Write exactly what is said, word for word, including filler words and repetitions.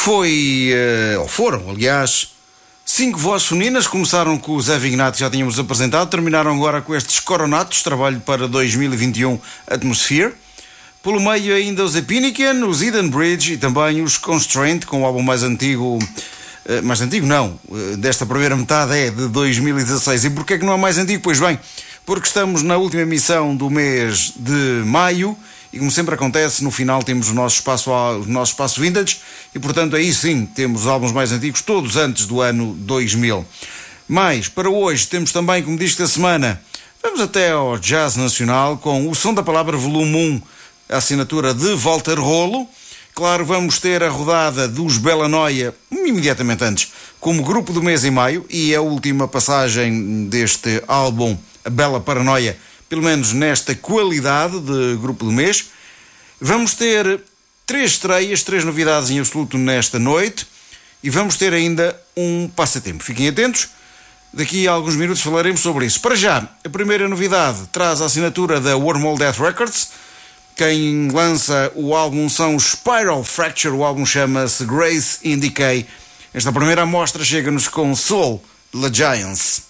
Foi, uh, ou foram, aliás, cinco vozes femininas. Começaram com o Zé Vignato, que já tínhamos apresentado. Terminaram agora com estes Coronatos, trabalho para dois mil e vinte e um, Atmosphere. Pelo meio ainda os Epinican, os Eden Bridge e também os Constraint, com o álbum mais antigo, uh, mais antigo não, uh, desta primeira metade é de dois mil e dezasseis. E porquê é que não é mais antigo? Pois bem, porque estamos na última emissão do mês de maio e, como sempre acontece, no final temos o nosso espaço, o nosso espaço vintage e, portanto, aí sim temos os álbuns mais antigos, todos antes do ano dois mil. Mas, para hoje, temos também, como disco da semana, vamos até ao Jazz Nacional com o Som da Palavra Volume um, a assinatura de Walter Rolo. Claro, vamos ter a rodada dos Bela Noia imediatamente antes, como grupo do mês em maio, e a última passagem deste álbum, a Bela Paranoia, pelo menos nesta qualidade de grupo do mês. Vamos ter três estreias, três novidades em absoluto nesta noite, e vamos ter ainda um passatempo. Fiquem atentos, daqui a alguns minutos falaremos sobre isso. Para já, a primeira novidade traz a assinatura da Wormhole Death Records. Quem lança o álbum são os Spiral Fracture, o álbum chama-se Grace in Decay. Esta primeira amostra chega-nos com Soul, La Giants.